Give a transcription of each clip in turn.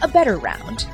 a better round.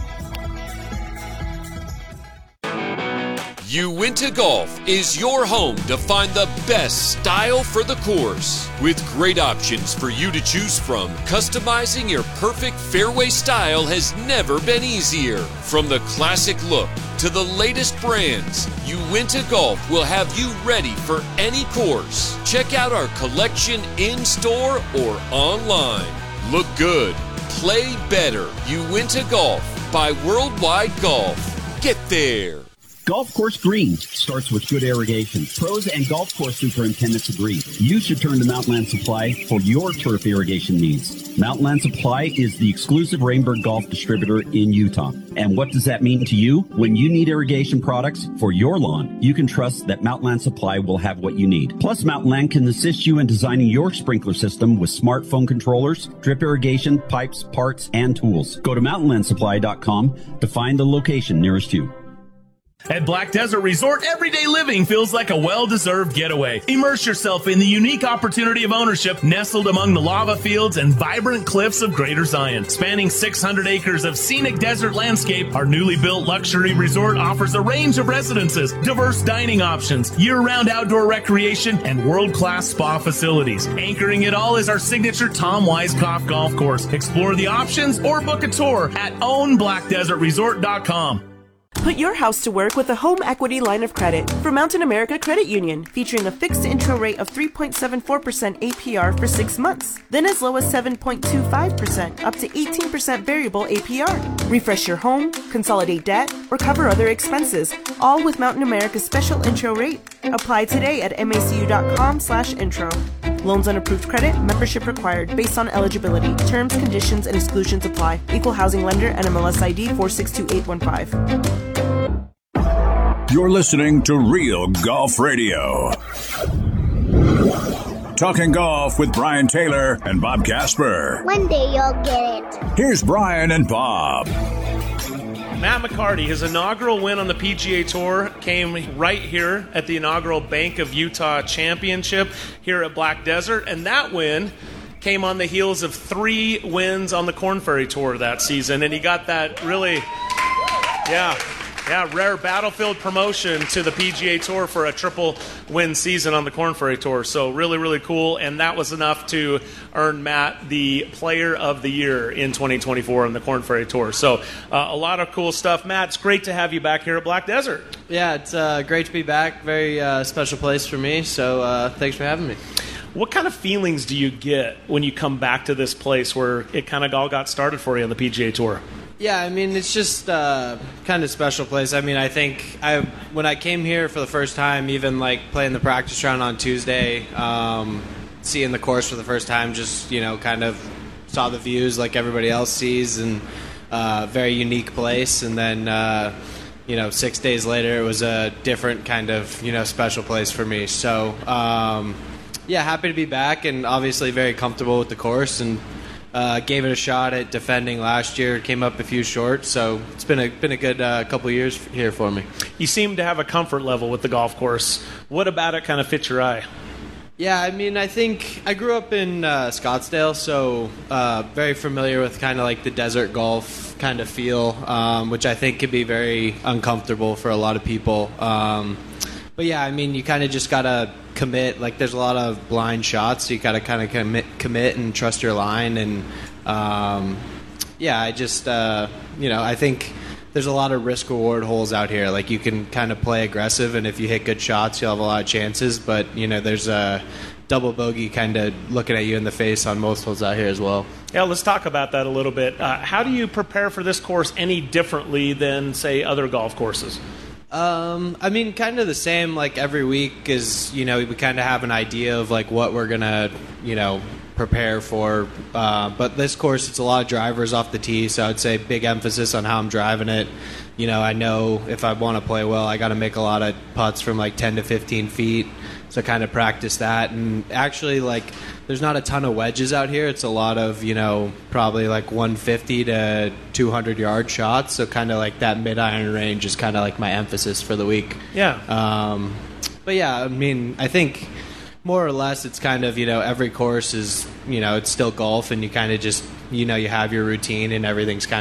Uinta Golf is your home to find the best style for the course. With great options for you to choose from, customizing your perfect fairway style has never been easier. From the classic look to the latest brands, Uinta Golf will have you ready for any course. Check out our collection in-store or online. Look good, play better. Uinta Golf by Worldwide Golf. Get there. Golf course green starts with good irrigation. Pros and golf course superintendents agree. You should turn to Mountainland Supply for your turf irrigation needs. Mountainland Supply is the exclusive Rainbird Golf distributor in Utah. And what does that mean to you? When you need irrigation products for your lawn, you can trust that Mountainland Supply will have what you need. Plus, Mountainland can assist you in designing your sprinkler system with smartphone controllers, drip irrigation, pipes, parts, and tools. Go to mountainlandsupply.com to find the location nearest you. At Black Desert Resort, everyday living feels like a well-deserved getaway. Immerse yourself in the unique opportunity of ownership nestled among the lava fields and vibrant cliffs of Greater Zion. Spanning 600 acres of scenic desert landscape, our newly built luxury resort offers a range of residences, diverse dining options, year-round outdoor recreation, and world-class spa facilities. Anchoring it all is our signature Tom Weiskopf golf course. Explore the options or book a tour at ownblackdesertresort.com. Put your house to work with a home equity line of credit from Mountain America Credit Union, featuring a fixed intro rate of 3.74% APR for 6 months, then as low as 7.25%, up to 18% variable APR. Refresh your home, consolidate debt, or cover other expenses, all with Mountain America's special intro rate. Apply today at macu.com/intro. Loans on approved credit, membership required, based on eligibility. Terms, conditions, and exclusions apply. Equal housing lender, NMLS ID 462815. You're listening to Real Golf Radio. Talking golf with Brian Taylor and Bob Casper. One day you'll get it. Here's Brian and Bob. Matt McCarty, his inaugural win on the PGA Tour came right here at the inaugural Bank of Utah Championship here at Black Desert, and that win came on the heels of 3 wins on the Korn Ferry Tour that season, and he got that really, rare Battlefield promotion to the PGA Tour for a triple win season on the Korn Ferry Tour. So really, really cool. And that was enough to earn Matt the Player of the Year in 2024 on the Korn Ferry Tour. So a lot of cool stuff. Matt, it's great to have you back here at Black Desert. Yeah, it's great to be back. Very special place for me. So thanks for having me. What kind of feelings do you get when you come back to this place where it kind of all got started for you on the PGA Tour? Yeah, I mean, it's just kind of special place. I mean, I think when I came here for the first time, even like playing the practice round on Tuesday, seeing the course for the first time, just, kind of saw the views like everybody else sees, and very unique place. And then, 6 days later, it was a different kind of, special place for me. So, happy to be back, and obviously very comfortable with the course, and gave it a shot at defending last year. Came up a few short, so it's been a good couple of years here for me. You seem to have a comfort level with the golf course. What about it kind of fits your eye? Yeah, I mean, I think I grew up in Scottsdale, so very familiar with kind of like the desert golf kind of feel, which I think can be very uncomfortable for a lot of people. But yeah, I mean, you kind of just gotta commit. Like, there's a lot of blind shots, so you gotta kind of commit and trust your line. And I just I think there's a lot of risk reward holes out here. Like, you can kind of play aggressive, and if you hit good shots, you'll have a lot of chances. But there's a double bogey kind of looking at you in the face on most holes out here as well. Yeah, let's talk about that a little bit. How do you prepare for this course any differently than, say, other golf courses? I mean, kind of the same. Like, every week is, we kind of have an idea of like what we're gonna, prepare for. But this course, it's a lot of drivers off the tee, so I'd say big emphasis on how I'm driving it. I know if I want to play well, I got to make a lot of putts from like 10 to 15 feet. So kind of practice that. And actually, like, there's not a ton of wedges out here. It's a lot of, probably like 150 to 200 yard shots. So kind of like that mid-iron range is kind of like my emphasis for the week. Yeah. But yeah, I mean, I think more or less it's kind of, every course is, it's still golf, and you kind of just, you have your routine, and everything's kind